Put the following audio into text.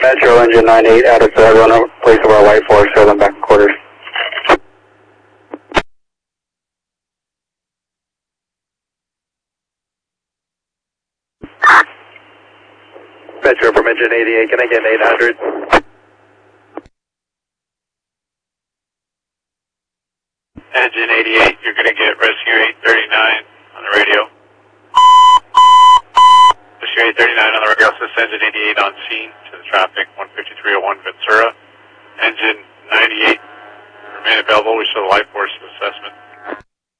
Metro engine 98 out of 7, place of our light force, show them back quarters. Metro from engine 88, can I get 800? Engine 88, you're going to get rescue 839 on the radio. Rescue 839 on the radio, says engine 88 on scene to the traffic, 15301 Ventura. Engine 98, remain available, we show the light force assessment.